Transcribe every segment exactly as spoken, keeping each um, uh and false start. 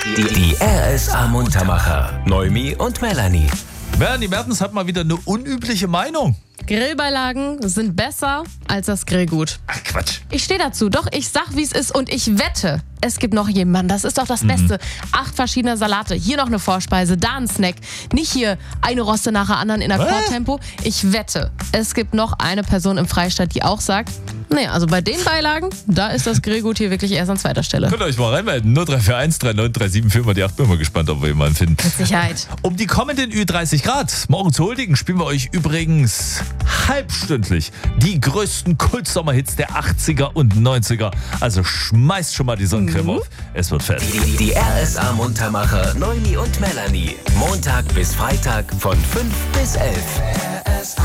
Die R S A-Muntermacher. Noemi und Melanie. Melanie Mertens hat mal wieder eine unübliche Meinung. Grillbeilagen sind besser als das Grillgut. Ach Quatsch. Ich stehe dazu, doch ich sag, wie es ist und ich wette, es gibt noch jemanden. Das ist doch das Beste. Mhm. Acht verschiedene Salate, hier noch eine Vorspeise, da ein Snack. Nicht hier eine Roste nach der anderen in Akkordtempo. Ich wette, es gibt noch eine Person im Freistaat, die auch sagt, nee, also bei den Beilagen, da ist das Grillgut hier wirklich erst an zweiter Stelle. Könnt ihr euch mal reinmelden. null drei vier eins drei neun drei sieben vier mal die acht. Bin mal gespannt, ob wir jemanden finden. Mit Sicherheit. Um die kommenden Ü dreißig Grad morgen zu huldigen, spielen wir euch übrigens halbstündlich die größten Kultsommerhits der achtziger und neunziger. Also schmeißt schon mal die Sonnencreme mhm. auf. Es wird fest. Die, die R S A-Muntermacher Noemi und Melanie. Montag bis Freitag von fünf bis elf. R S A.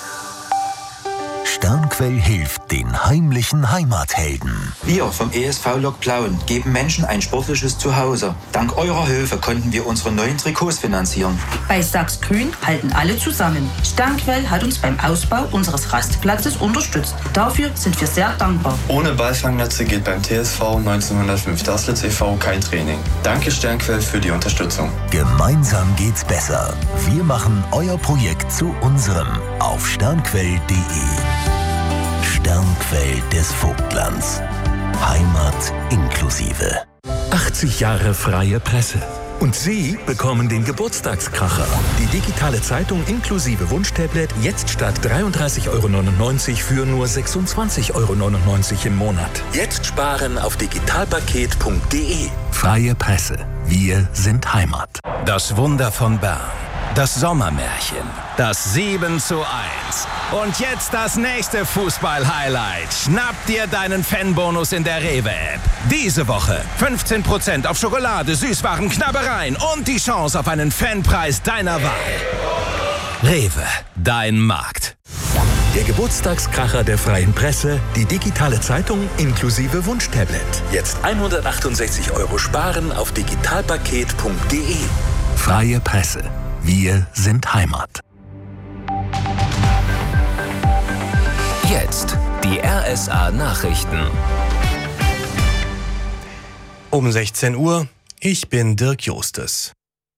Sternquell hilft den heimlichen Heimathelden. Wir vom E S V Lok Plauen geben Menschen ein sportliches Zuhause. Dank eurer Hilfe konnten wir unsere neuen Trikots finanzieren. Bei Sachs-Grün halten alle zusammen. Sternquell hat uns beim Ausbau unseres Rastplatzes unterstützt. Dafür sind wir sehr dankbar. Ohne Ballfangnetze geht beim T S V neunzehnhundertfünf Daslitz e V kein Training. Danke Sternquell für die Unterstützung. Gemeinsam geht's besser. Wir machen euer Projekt zu unserem auf sternquell punkt de. Sternquell des Vogtlands. Heimat inklusive. achtzig Jahre freie Presse. Und Sie bekommen den Geburtstagskracher. Die digitale Zeitung inklusive Wunschtablet jetzt statt dreiunddreißig Euro neunundneunzig für nur sechsundzwanzig Euro neunundneunzig im Monat. Jetzt sparen auf digitalpaket punkt de. Freie Presse. Wir sind Heimat. Das Wunder von Bern. Das Sommermärchen. Das sieben zu eins. Und jetzt das nächste Fußball-Highlight. Schnapp dir deinen Fanbonus in der Rewe-App. Diese Woche fünfzehn Prozent auf Schokolade, Süßwaren, Knabbereien und die Chance auf einen Fanpreis deiner Wahl. Rewe, dein Markt. Der Geburtstagskracher der freien Presse, die digitale Zeitung inklusive Wunschtablet. Jetzt hundertachtundsechzig Euro sparen auf digitalpaket punkt de. Freie Presse. Wir sind Heimat. Jetzt die R S A-Nachrichten. Um sechzehn Uhr, ich bin Dirk Jostes.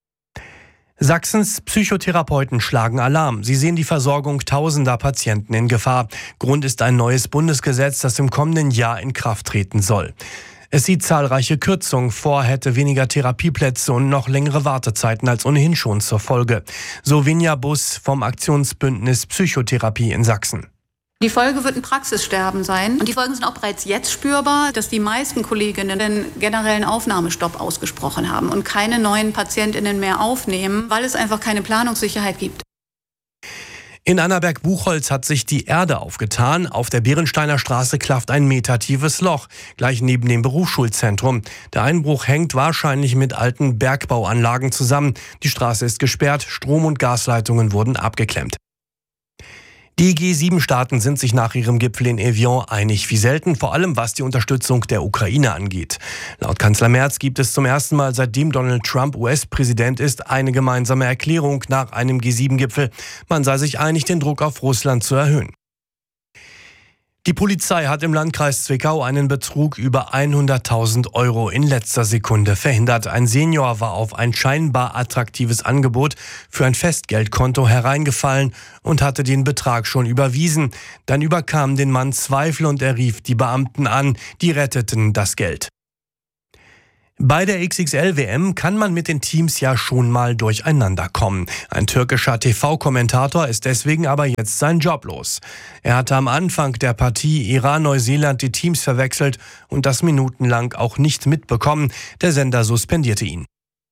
Sachsens Psychotherapeuten schlagen Alarm. Sie sehen die Versorgung tausender Patienten in Gefahr. Grund ist ein neues Bundesgesetz, das im kommenden Jahr in Kraft treten soll. Es sieht zahlreiche Kürzungen vor, hätte weniger Therapieplätze und noch längere Wartezeiten als ohnehin schon zur Folge. So Vinja Bus vom Aktionsbündnis Psychotherapie in Sachsen. Die Folge wird ein Praxissterben sein. Und die Folgen sind auch bereits jetzt spürbar, dass die meisten Kolleginnen den generellen Aufnahmestopp ausgesprochen haben und keine neuen PatientInnen mehr aufnehmen, weil es einfach keine Planungssicherheit gibt. In Annaberg-Buchholz hat sich die Erde aufgetan. Auf der Bärensteiner Straße klafft ein metertiefes Loch, gleich neben dem Berufsschulzentrum. Der Einbruch hängt wahrscheinlich mit alten Bergbauanlagen zusammen. Die Straße ist gesperrt, Strom- und Gasleitungen wurden abgeklemmt. Die G sieben Staaten sind sich nach ihrem Gipfel in Evian einig wie selten, vor allem was die Unterstützung der Ukraine angeht. Laut Kanzler Merz gibt es zum ersten Mal, seitdem Donald Trump U S-Präsident ist, eine gemeinsame Erklärung nach einem G sieben Gipfel. Man sei sich einig, den Druck auf Russland zu erhöhen. Die Polizei hat im Landkreis Zwickau einen Betrug über hunderttausend Euro in letzter Sekunde verhindert. Ein Senior war auf ein scheinbar attraktives Angebot für ein Festgeldkonto hereingefallen und hatte den Betrag schon überwiesen. Dann überkamen den Mann Zweifel und er rief die Beamten an. Die retteten das Geld. Bei der X X L W M kann man mit den Teams ja schon mal durcheinander kommen. Ein türkischer T V-Kommentator ist deswegen aber jetzt seinen Job los. Er hatte am Anfang der Partie Iran-Neuseeland die Teams verwechselt und das minutenlang auch nicht mitbekommen. Der Sender suspendierte ihn.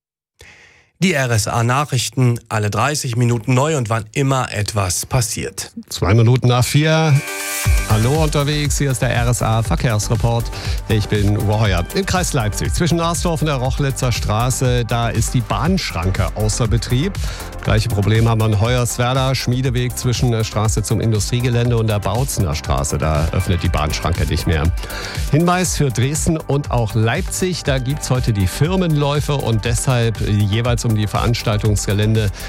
Die R S A-Nachrichten, alle dreißig Minuten neu und wann immer etwas passiert. Zwei Minuten nach vier. Hallo unterwegs, hier ist der R S A-Verkehrsreport. Ich bin Uwe Heuer. Im Kreis Leipzig, zwischen Narsdorf und der Rochlitzer Straße, da ist die Bahnschranke außer Betrieb. Gleiche Problem haben wir in Hoyerswerda, Schmiedeweg zwischen der Straße zum Industriegelände und der Bautzener Straße. Da öffnet die Bahnschranke nicht mehr. Hinweis für Dresden und auch Leipzig, da gibt es heute die Firmenläufe und deshalb jeweils um die Veranstaltungsgelände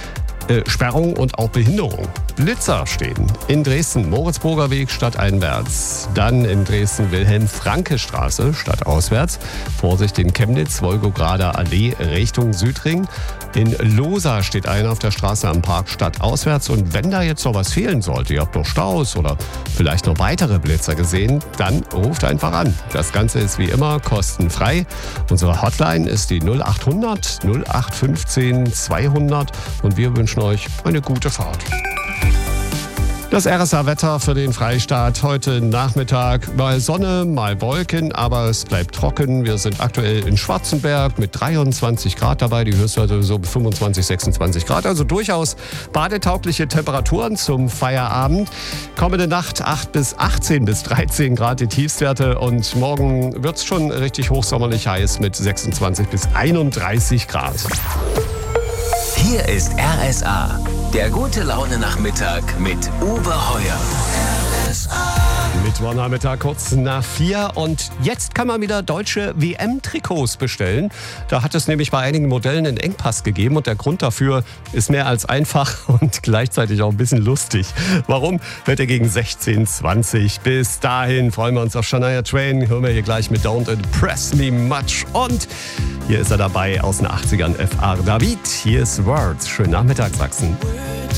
äh, Sperrung und auch Behinderung. Blitzer stehen in Dresden, Moritzburger Weg stadteinwärts. Dann in Dresden Wilhelm-Franke-Straße stadtauswärts. Vorsicht in Chemnitz, Wolgograder Allee Richtung Südring. In Losa steht einer auf der Straße am Park stadtauswärts. Und wenn da jetzt noch was fehlen sollte, ihr habt noch Staus oder vielleicht noch weitere Blitzer gesehen, dann ruft einfach an. Das Ganze ist wie immer kostenfrei. Unsere Hotline ist die null acht hundert null acht fünfzehn zweihundert und wir wünschen euch eine gute Fahrt. Das R S A-Wetter für den Freistaat heute Nachmittag. Mal Sonne, mal Wolken, aber es bleibt trocken. Wir sind aktuell in Schwarzenberg mit dreiundzwanzig Grad dabei. Die Höchstwerte so fünfundzwanzig, sechsundzwanzig Grad. Also durchaus badetaugliche Temperaturen zum Feierabend. Kommende Nacht acht bis achtzehn bis dreizehn Grad die Tiefstwerte. Und morgen wird es schon richtig hochsommerlich heiß mit sechsundzwanzig bis einunddreißig Grad. Hier ist R S A, der gute Laune-Nachmittag mit Uwe Heuer. R S A. Mittwochnachmittag kurz nach vier und jetzt kann man wieder deutsche W M-Trikots bestellen. Da hat es nämlich bei einigen Modellen einen Engpass gegeben und der Grund dafür ist mehr als einfach und gleichzeitig auch ein bisschen lustig. Warum? Hört ihr gegen sechzehn zwanzig. Bis dahin freuen wir uns auf Shania Twain. Hören wir hier gleich mit Don't Impress Me Much und hier ist er dabei aus den achtzigern, F R David. Hier ist Words. Schönen Nachmittag, Sachsen.